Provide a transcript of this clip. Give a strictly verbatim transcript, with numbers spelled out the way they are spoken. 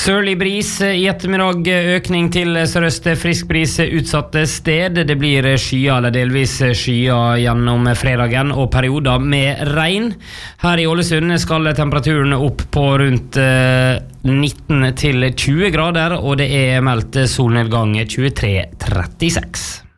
Sørlig bris I ettermiddag, økning til sørøst frisk bris utsatte sted. Det blir skyer eller delvis skyer gjennom fredagen og perioder med regn. Her I Ålesund skal temperaturen opp på rundt nitten til tjue grader, og det er meldt solnedgang tjuetre trettiseks.